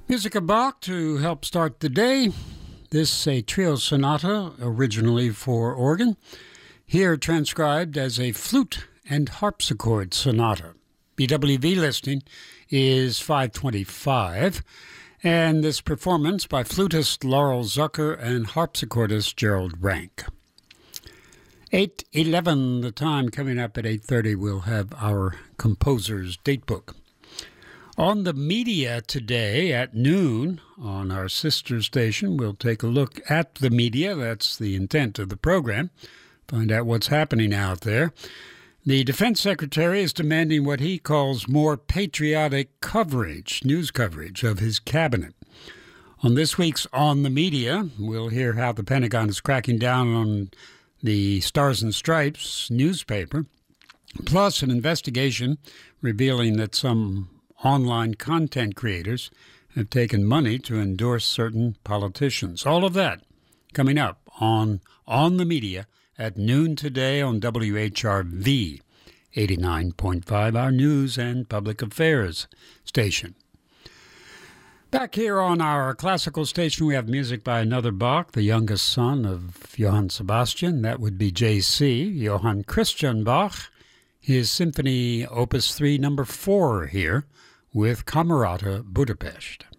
Musica Bach to help start the day. This is a trio sonata originally for organ, here transcribed as a flute and harpsichord sonata. BWV listing is 525, and this performance by flutist Laurel Zucker and harpsichordist Gerald Rank. 8:11, the time. Coming up at 8:30, we'll have our composer's datebook. On the media today at noon on our sister station, we'll take a look at the media. That's the intent of the program. Find out what's happening out there. The Defense Secretary is demanding what he calls more patriotic coverage, news coverage of his cabinet. On this week's On the Media, we'll hear how the Pentagon is cracking down on the Stars and Stripes newspaper, plus an investigation revealing that some online content creators have taken money to endorse certain politicians. All of that coming up on the Media at noon today on WHRV 89.5, our news and public affairs station. Back here on our classical station, we have music by another Bach, the youngest son of Johann Sebastian. That would be J.C., Johann Christian Bach. His Symphony Opus 3 number 4 here with Camerata Budapest.